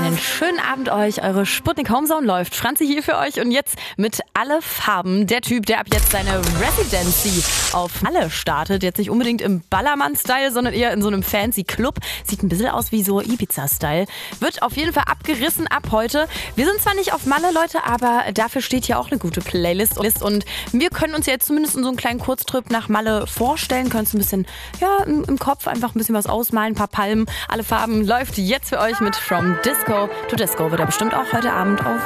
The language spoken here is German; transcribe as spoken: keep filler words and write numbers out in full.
Einen schönen Abend euch. Eure Sputnik Homezone läuft. Franzi hier für euch und jetzt mit alle Farben. Der Typ, der ab jetzt seine Residency auf Malle startet. Jetzt nicht unbedingt im Ballermann-Style, sondern eher in so einem fancy Club. Sieht ein bisschen aus wie so Ibiza-Style. Wird auf jeden Fall abgerissen ab heute. Wir sind zwar nicht auf Malle, Leute, aber dafür steht hier auch eine gute Playlist. Und wir können uns jetzt zumindest in so einen kleinen Kurztrip nach Malle vorstellen. Könnt ein bisschen, ja, im Kopf einfach ein bisschen was ausmalen. Ein paar Palmen. Alle Farben läuft jetzt für euch mit From Disco to Disco. Wird er bestimmt auch heute Abend auf